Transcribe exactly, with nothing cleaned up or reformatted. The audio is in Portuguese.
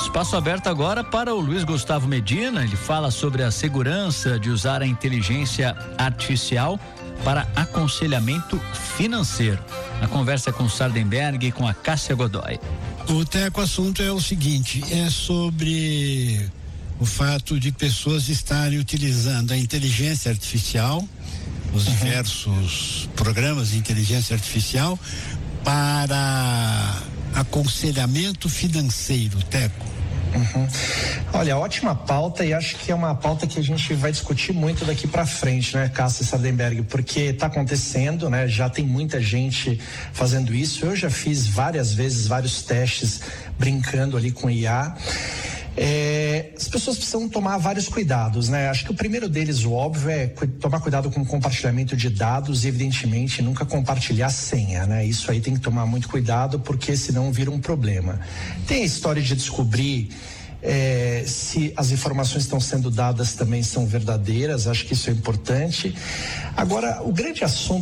Espaço aberto agora para o Luiz Gustavo Medina. Ele fala sobre a segurança de usar a inteligência artificial para aconselhamento financeiro. A conversa é com o Sardenberg e com a Cássia Godoy. O Teco, assunto é o seguinte, é sobre o fato de pessoas estarem utilizando a inteligência artificial, os uhum. diversos programas de inteligência artificial para aconselhamento financeiro, Teco. Uhum. Olha, ótima pauta, e acho que é uma pauta que a gente vai discutir muito daqui para frente, né, Cássia Sardenberg, porque está acontecendo, né? Já tem muita gente fazendo isso. Eu já fiz várias vezes vários testes brincando ali com I A. É, as pessoas precisam tomar vários cuidados, né? Acho que o primeiro deles, o óbvio, é cu- tomar cuidado com o compartilhamento de dados e, evidentemente, nunca compartilhar senha, né? Isso aí tem que tomar muito cuidado, porque senão vira um problema. Tem a história de descobrir é, se as informações estão sendo dadas também são verdadeiras. Acho que isso é importante. Agora, o grande assunto